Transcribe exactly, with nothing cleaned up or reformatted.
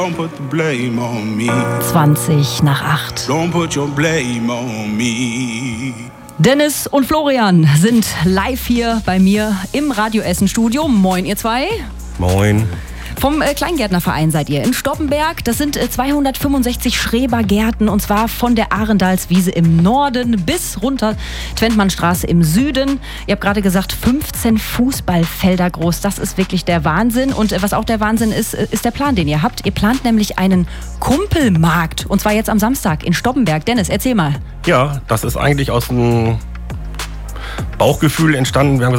Don't put the blame on me. zwanzig nach acht. Don't put your blame on me. Dennis und Florian sind live hier bei mir im Radio Essen Studio. Moin, ihr zwei. Moin. Vom äh, Kleingärtnerverein seid ihr in Stoppenberg. Das sind äh, zweihundertfünfundsechzig Schrebergärten und zwar von der Arendalswiese im Norden bis runter Twentmannstraße im Süden. Ihr habt gerade gesagt, fünfzehn Fußballfelder groß. Das ist wirklich der Wahnsinn. Und äh, was auch der Wahnsinn ist, äh, ist der Plan, den ihr habt. Ihr plant nämlich einen Kumpelmarkt und zwar jetzt am Samstag in Stoppenberg. Dennis, erzähl mal. Ja, das ist eigentlich aus dem Bauchgefühl entstanden. Wir haben gesagt,